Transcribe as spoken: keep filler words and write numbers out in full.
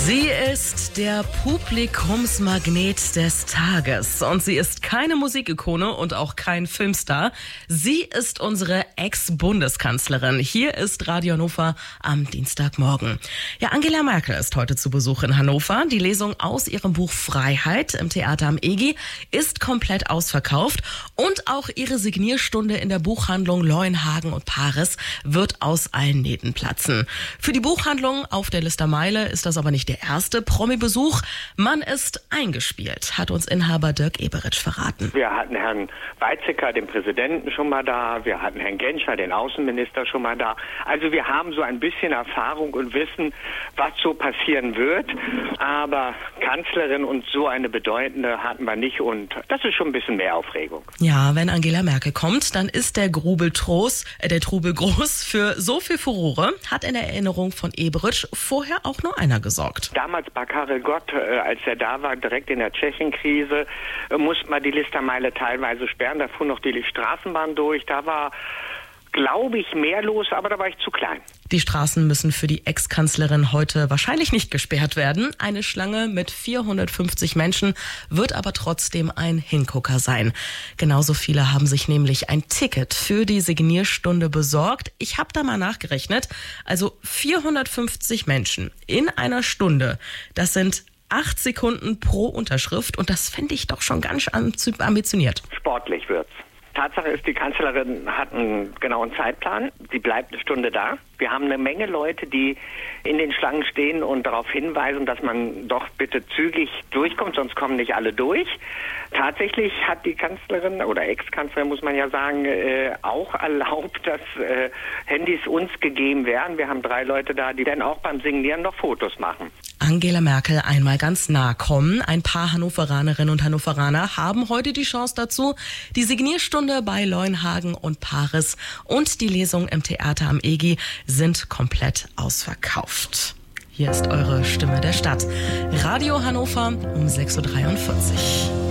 Sie ist der Publikumsmagnet des Tages und sie ist keine Musikikone und auch kein Filmstar. Sie ist unsere Ex-Bundeskanzlerin. Hier ist Radio Hannover am Dienstagmorgen. Ja, Angela Merkel ist heute zu Besuch in Hannover. Die Lesung aus ihrem Buch Freiheit im Theater am E G I ist komplett ausverkauft und auch ihre Signierstunde in der Buchhandlung Leuenhagen und Paris wird aus allen Nähten platzen. Für die Buchhandlung auf der Listermeile ist das aber nicht der erste Promi-Besuch. Man ist eingespielt, hat uns Inhaber Dirk Eberitsch verraten. Wir hatten Herrn Weizsäcker, den Präsidenten, schon mal da. Wir hatten Herrn Genscher, den Außenminister, schon mal da. Also wir haben so ein bisschen Erfahrung und wissen, was so passieren wird. Aber Kanzlerin und so eine bedeutende hatten wir nicht. Und das ist schon ein bisschen mehr Aufregung. Ja, wenn Angela Merkel kommt, dann ist der Grubel groß, äh, der Trubel groß. Für so viel Furore hat in der Erinnerung von Eberitsch vorher auch nur einer gesorgt. Damals bei Karel Gott, äh, als er da war, direkt in der Tschechenkrise, äh, musste man die Listermeile teilweise sperren. Da fuhr noch die Straßenbahn durch. Da war, glaube ich, mehr los, aber da war ich zu klein. Die Straßen müssen für die Ex-Kanzlerin heute wahrscheinlich nicht gesperrt werden. Eine Schlange mit vierhundertfünfzig Menschen wird aber trotzdem ein Hingucker sein. Genauso viele haben sich nämlich ein Ticket für die Signierstunde besorgt. Ich habe da mal nachgerechnet. Also vierhundertfünfzig Menschen in einer Stunde. Das sind acht Sekunden pro Unterschrift und das fände ich doch schon ganz ambitioniert. Sportlich wird's. Tatsache ist, die Kanzlerin hat einen genauen Zeitplan. Sie bleibt eine Stunde da. Wir haben eine Menge Leute, die in den Schlangen stehen und darauf hinweisen, dass man doch bitte zügig durchkommt, sonst kommen nicht alle durch. Tatsächlich hat die Kanzlerin oder Ex-Kanzlerin, muss man ja sagen, äh, auch erlaubt, dass äh, Handys uns gegeben werden. Wir haben drei Leute da, die dann auch beim Signieren noch Fotos machen. Angela Merkel einmal ganz nah kommen. Ein paar Hannoveranerinnen und Hannoveraner haben heute die Chance dazu. Die Signierstunde bei Leuenhagen und Paris und die Lesung im Theater am E G I sind komplett ausverkauft. Hier ist eure Stimme der Stadt. Radio Hannover um sechs Uhr dreiundvierzig.